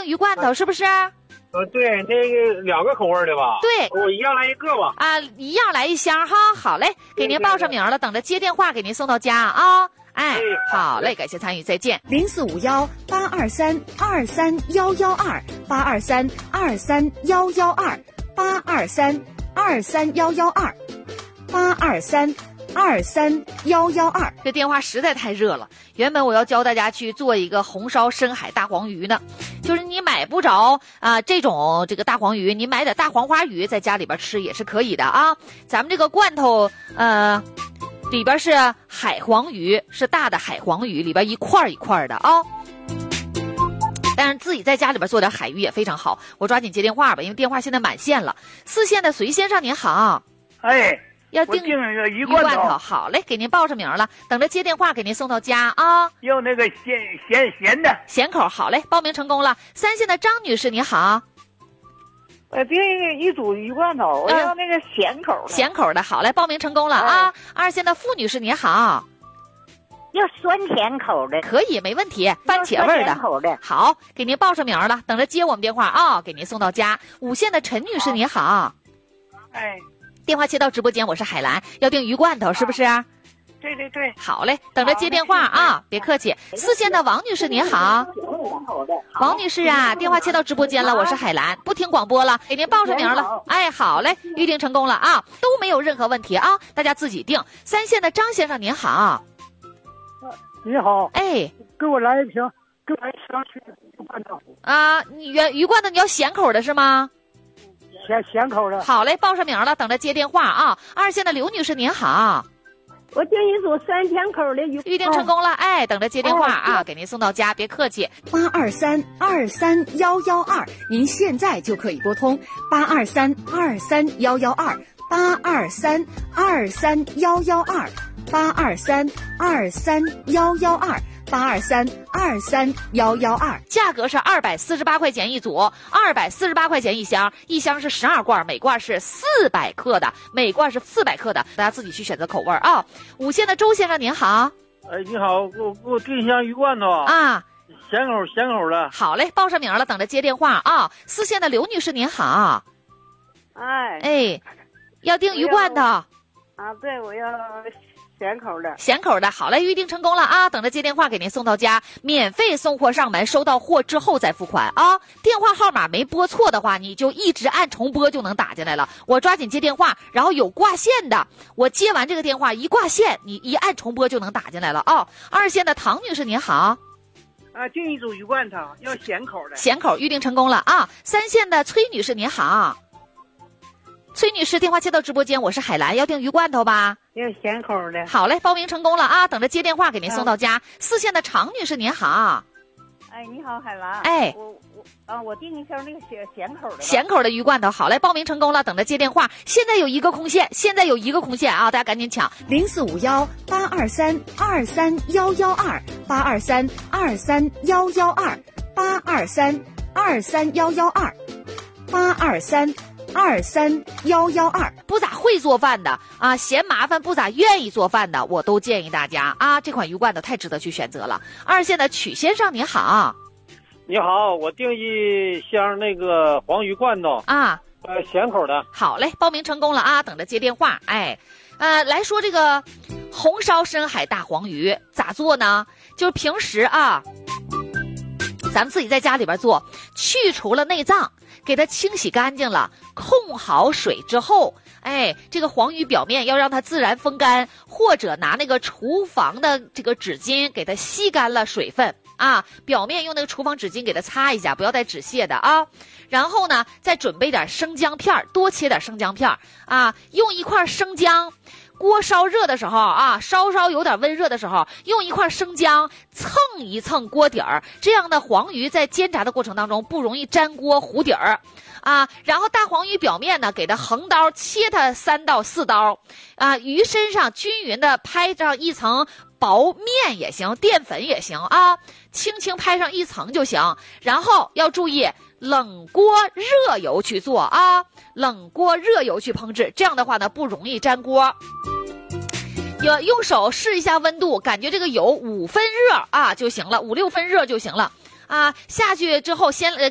订鱼罐头是不是？ 对，那个2个口味的吧？ 对， 我一样来1个吧。 啊，一样来1箱哈。好嘞，给您报上名了，等着接电话给您送到家啊。哎，好嘞，感谢参与，再见。 04518232112，823231112，823231112，823231112。 这电话实在太热了，原本我要教大家去做一个红烧深海大黄鱼呢，就是你买不着这种大黄鱼，你买点大黄花鱼在家里边吃也是可以的啊。咱们这个罐头里边是海黄鱼，是大的海黄鱼，里边一块一块的啊。但是自己在家里边做点海鱼也非常好。我抓紧接电话吧，因为电话现在满线了。4线的隋先生您好， 哎， 要订鱼罐头，好嘞，给您报上名了，等着接电话给您送到家啊。 要那个咸的咸口，好嘞，报名成功了。3线的张女士您好， 订一组鱼罐头，我要那个咸口的。 咸口的，好嘞，报名成功了啊。2线的付女士您好， 要酸甜口的， 可以，没问题，番茄味的。好，给您报上名了，等着接我们电话啊，给您送到家。5线的陈女士您好， 哎， 电话接到直播间，我是海兰，要订鱼罐头是不是？ 对对对， 好嘞，等着接电话啊，别客气。4线的王女士您好，王女士啊，电话接到直播间了，我是海兰，不听广播了，给您报上名了。哎，好嘞，预定成功了啊，都没有任何问题啊，大家自己定。3线的张先生您好， 你好， 哎， 给我来一瓶鱼罐头啊，你鱼罐头你要咸口的是吗？ 咸口的。 好嘞，报上名了，等着接电话啊。2线的刘女士您好， 我订一组酸甜口的鱼， 预定成功了，哎，等着接电话啊，给您送到家，别客气。 823231112，您现在就可以拨通823231112，823231112，823231112，823231112， 价格是248块钱一组，248块钱一箱，一箱是12罐，每罐是400克的，每罐是400克的，大家自己去选择口味啊。5线的周先生您好， 哎，你好，给我订一箱鱼罐头啊， 咸口的。 好嘞，报上名了，等着接电话啊。4线的刘女士您好，哎，要订鱼罐头啊，对，我要咸口的。 咸口的，好嘞，预定成功了啊，等着接电话给您送到家，免费送货上门，收到货之后再付款啊。电话号码没拨错的话，你就一直按重拨就能打进来了。我抓紧接电话，然后有挂线的，我接完这个电话一挂线，你一按重拨就能打进来了啊。2线的唐女士您好， 订一组鱼罐头，要咸口的。 咸口，预定成功了啊。3线的崔女士您好，崔女士，电话接到直播间，我是海兰，要订鱼罐头吧？ 要咸口的。 好嘞，报名成功了啊，等着接电话给您送到家。4线的常女士您好， 哎，你好，海兰。 哎， 我订一箱那个咸口的。 咸口的鱼罐头，好嘞，报名成功了，等着接电话。现在有一个空线啊，大家赶紧抢。 04518232112，823231112，823231112， 不咋会做饭的啊，嫌麻烦不咋愿意做饭的，我都建议大家啊，这款鱼罐头太值得去选择了。2线的曲先生你好， 你好，我订一箱那个黄鱼罐头啊， 咸口的。 好嘞，报名成功了啊，等着接电话。哎，来说这个红烧深海大黄鱼咋做呢？就是平时啊，咱们自己在家里边做，去除了内脏，给它清洗干净了，控好水之后，哎，这个黄鱼表面要让它自然风干，或者拿那个厨房的这个纸巾给它吸干了水分啊，表面用那个厨房纸巾给它擦一下，不要带纸屑的啊。然后呢，再准备点生姜片，多切点生姜片啊，用一块生姜。锅烧热的时候啊，稍有点温热的时候，用一块生姜蹭一蹭锅底儿，这样的黄鱼在煎炸的过程当中不容易粘锅糊底儿啊。然后大黄鱼表面呢，给它横刀切它3到4刀啊，鱼身上均匀的拍上一层薄面也行，淀粉也行啊，轻轻拍上一层就行。然后要注意冷锅热油去做啊，冷锅热油去烹制，这样的话呢不容易粘锅。用手试一下温度，感觉这个油5分热啊就行了，5、6分热就行了啊。下去之后先